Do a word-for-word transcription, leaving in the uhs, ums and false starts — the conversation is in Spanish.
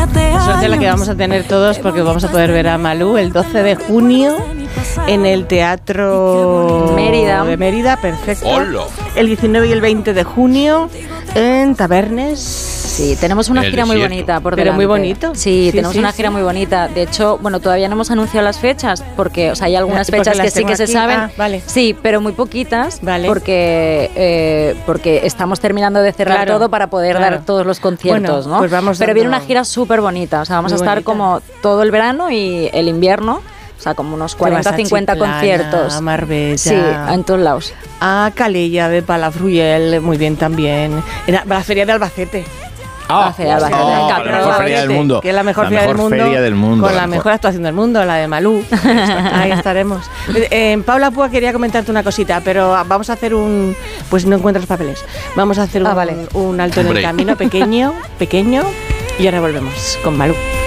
Suerte la que vamos a tener todos, porque vamos a poder ver a Malú el doce de junio en el Teatro Mérida. de Mérida, perfecto. ¡Hola! El diecinueve y el veinte de junio en Tabernes. Sí, tenemos una El gira muy desierto. bonita por Pero delante. muy bonito. Sí, Sí, tenemos sí, una sí. gira muy bonita. De hecho, bueno, todavía no hemos anunciado las fechas, porque o sea, hay algunas Porque fechas las que sí tengo que se aquí. saben. Ah, vale. Sí, pero muy poquitas, Vale. porque eh, porque estamos terminando de cerrar Claro, todo para poder claro. dar todos los conciertos, Bueno, ¿no? pues vamos pero viene dando- una gira súper bonita, o sea, vamos Muy a estar bonita. como todo el verano y el invierno, o sea, como unos Te vas cuarenta a cincuenta Chiclana, conciertos. a Marbella. Sí, en todos lados. A Calella de Palafruyel, muy bien también. En la, la Feria de Albacete. Ah, La Feria de Albacete, oh, Caprón. la mejor feria del mundo. Que es la mejor, La feria, mejor del mundo, feria del mundo, con la la mejor. mejor actuación del mundo, la de Malú. Ahí estaremos. Eh, Paula Púa quería comentarte una cosita, pero vamos a hacer un... Pues no encuentras papeles. Vamos a hacer un, Ah, vale. un alto en el Hombre. camino pequeño, pequeño, y ahora volvemos con Malú.